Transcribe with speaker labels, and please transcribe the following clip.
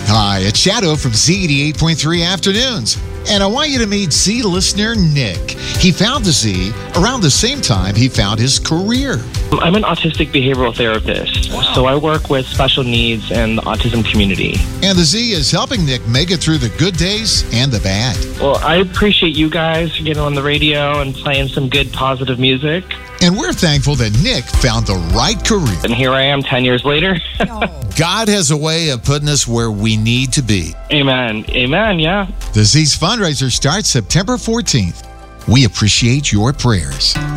Speaker 1: Hi, it's Shadow from Z88.3 Afternoons. And I want you to meet Z listener Nick. He found the Z around the same time he found his career.
Speaker 2: I'm an autistic behavioral therapist, so I work with special needs and the autism community.
Speaker 1: And the Z is helping Nick make it through the good days and the bad.
Speaker 2: Well, I appreciate you guys getting on the radio and playing some good, positive music.
Speaker 1: And we're thankful that Nick found the right career.
Speaker 2: And here I am 10 years later.
Speaker 1: God has a way of putting us where we need to be.
Speaker 2: Amen. Amen, yeah.
Speaker 1: The Z's fundraiser starts September 14th. We appreciate your prayers.